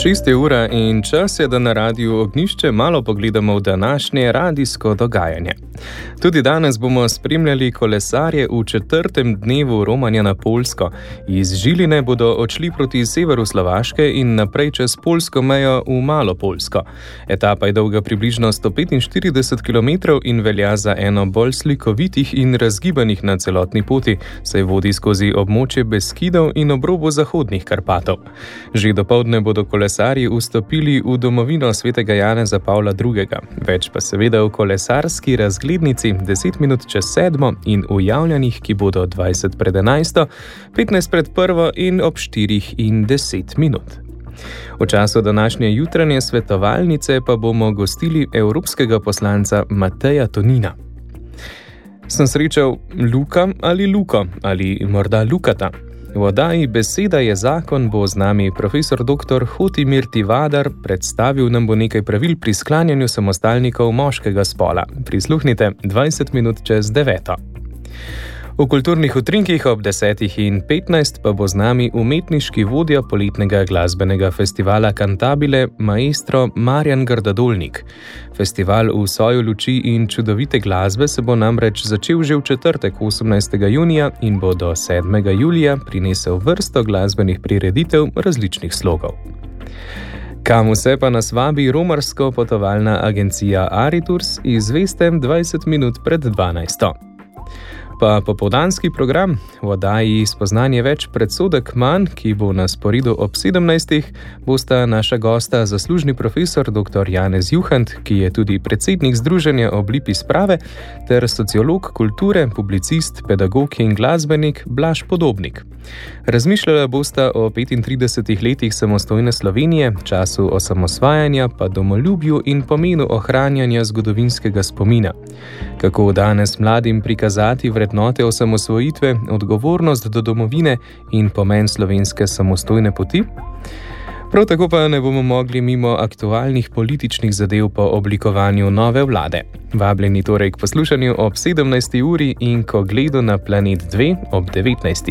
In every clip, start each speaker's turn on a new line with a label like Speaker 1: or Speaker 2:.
Speaker 1: 6:00 in čas je, da na Radiu Ognjišče malo pogledamo v današnje radijsko dogajanje. Tudi danes bomo spremljali kolesarje v 4. dnevu romanja na Poljsko. Iz Žiline bodo odšli proti severu Slovaške in naprej čez poljsko mejo v Malo Poljsko. Etapa je dolga približno 145 km in velja za eno bolj slikovitih in razgibanih na celotni poti, saj vodi skozi območje Beskidov in obrobo zahodnih Karpatov. Že dopoldne bodo kolesarji vstopili v domovino svetega Janeza Pavla II. Več pa seveda v kolesarski razglednici 10 minut čez 7 in v javljanjih, ki bodo 20 pred 11, 15 pred 1 in ob 4 in 10 minut. V času današnje jutranje svetovalnice pa bomo gostili evropskega poslanca Mateja Tonina. Sem srečal Luka ali Luko ali morda Lukata? V oddaji Beseda je zakon bo z nami profesor dr. Hotimir Tivadar, predstavil nam bo nekaj pravil pri sklanjanju samostalnikov moškega spola. Prisluhnite 20 minut čez 9. V kulturnih utrinkih ob 10:15 pa bo z nami umetniški vodja poletnega glasbenega festivala Cantabile, maestro Marjan Grdadolnik. Festival v soju luči in čudovite glasbe se bo namreč začel že v četrtek 18. junija in bo do 7. julija prinesel vrsto glasbenih prireditev različnih slogov. Kam vse pa nas vabi romarsko potovalna agencija Aritours, izveste 20 minut pred 12. Pa popoldanski program, v oddaji Spoznanje več, predsodek manj, ki bo na sporedu ob 17. bosta naša gosta zaslužni profesor dr. Janez Juhant, ki je tudi predsednik Združenja Oblipi sprave, ter sociolog kulture, publicist, pedagog in glasbenik Blaž Podobnik. Razmišljala bosta o 35 letih samostojne Slovenije, času osamosvajanja, pa domoljubju in pomenu ohranjanja zgodovinskega spomina. Kako danes mladim prikazati vrednote osamosvojitve, odgovornost do domovine in pomen slovenske samostojne poti? Prav tako pa ne bomo mogli mimo aktualnih političnih zadev po oblikovanju nove vlade. Vabljeni torej k poslušanju ob 17. uri in k ogledu na Planet 2 ob 19.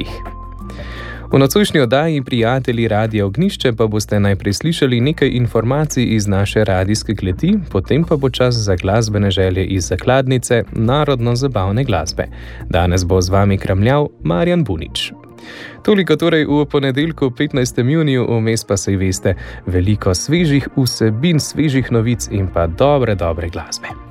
Speaker 1: V nocojšnji oddaji Prijatelji Radia Ognjišče pa boste najprej slišali nekaj informacij iz naše radijske kleti, potem pa bo čas za glasbene želje iz zakladnice narodno-zabavne glasbe. Danes bo z vami kramljal Marjan Bunič. Toliko torej v ponedeljku 15. juniju, vmes pa saj veste, veliko svežih vsebin, svežih novic in pa dobre glasbe.